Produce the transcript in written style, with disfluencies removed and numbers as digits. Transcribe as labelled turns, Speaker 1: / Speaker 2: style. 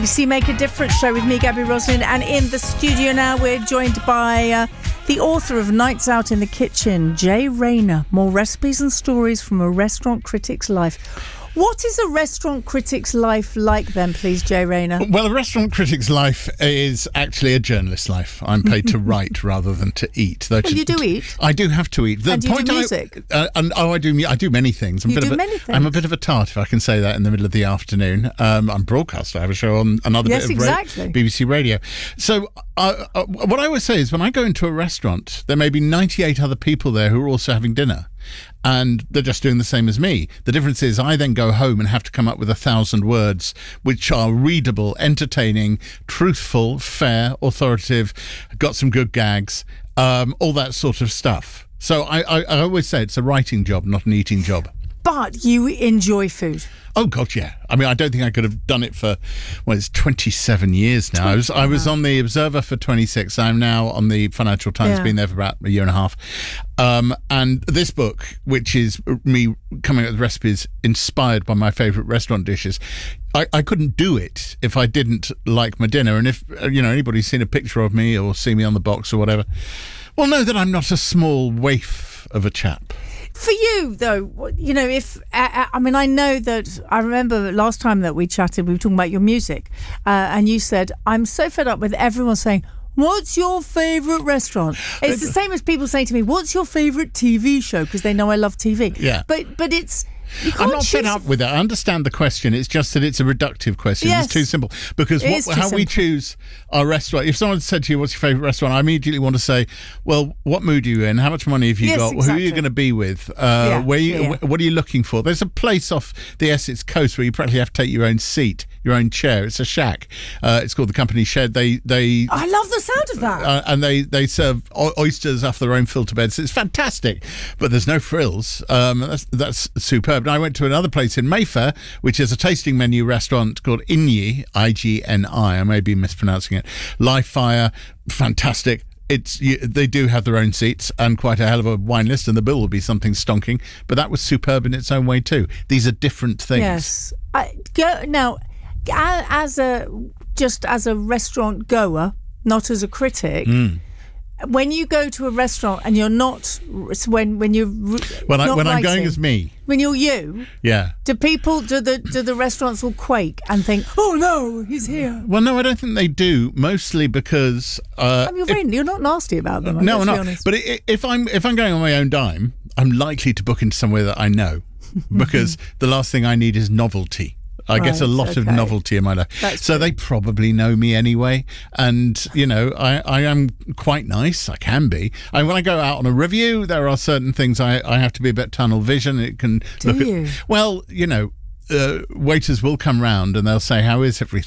Speaker 1: BBC Make a Difference show with me, Gabby Roslin, and in the studio now we're joined by the author of Nights Out in the Kitchen, Jay Rayner. More recipes and stories from a restaurant critic's life. What is a restaurant critic's life like then, please, Jay Rayner?
Speaker 2: Well, a restaurant critic's life is actually a journalist's life. I'm paid to write rather than to eat.
Speaker 1: Well, you do eat.
Speaker 2: I do have to eat.
Speaker 1: And you do music.
Speaker 2: I do many things.
Speaker 1: Many things.
Speaker 2: I'm a bit of a tart, if I can say that, in the middle of the afternoon. I'm a broadcaster. I have a show on another bit of BBC Radio. So what I always say is when I go into a restaurant, there may be 98 other people there who are also having dinner. And they're just doing the same as me. The difference is I then go home and have to come up with 1,000 words which are readable, entertaining, truthful, fair, authoritative, got some good gags, all that sort of stuff. So I always say it's a writing job, not an eating job.
Speaker 1: But you enjoy food.
Speaker 2: Oh, God, yeah. I mean, I don't think I could have done it for, it's 27 years now. I was on the Observer for 26. I'm now on the Financial Times, been there for about a year and a half. And this book, which is me coming up with recipes inspired by my favourite restaurant dishes, I couldn't do it if I didn't like my dinner. And if, anybody's seen a picture of me or see me on the box or whatever, well, know that I'm not a small waif of a chap.
Speaker 1: For you, though, I know that I remember last time that we chatted, we were talking about your music, and you said, I'm so fed up with everyone saying, what's your favourite restaurant? It's the same as people saying to me, what's your favourite TV show? Because they know I love TV.
Speaker 2: Yeah.
Speaker 1: But it's...
Speaker 2: I'm not fed up with it. I understand the question. It's just that it's a reductive question.
Speaker 1: Yes.
Speaker 2: It's too simple. Because how we choose our restaurant, if someone said to you, what's your favourite restaurant? I immediately want to say, well, what mood are you in? How much money have you got?
Speaker 1: Exactly.
Speaker 2: Who are you going to be with? What are you looking for? There's a place off the Essex coast where you practically have to take your own seat, your own chair. It's a shack. It's called the Company Shed. I
Speaker 1: love the sound of that.
Speaker 2: And they serve oysters off their own filter beds. It's fantastic. But there's no frills. That's superb. And I went to another place in Mayfair, which is a tasting menu restaurant called Igni, IGNI. I may be mispronouncing it. Live Fire, fantastic. They do have their own seats and quite a hell of a wine list, and the bill will be something stonking. But that was superb in its own way too. These are different things.
Speaker 1: Yes. Now, as a restaurant goer, not as a critic. When you go to a restaurant and you're not, when I'm going as me, when you're you, do the restaurants all quake and think, oh no, he's here?
Speaker 2: Well, no, I don't think they do. Mostly because
Speaker 1: you're not nasty about them.
Speaker 2: No, I'm not. But if I'm going on my own dime, I'm likely to book into somewhere that I know, because the last thing I need is novelty. I get a lot of novelty in my life. So they probably know me anyway. And, I am quite nice. I can be. When I go out on a review, there are certain things I have to be a bit tunnel vision. It can
Speaker 1: Do you?
Speaker 2: Well, waiters will come round and they'll say, how is everything?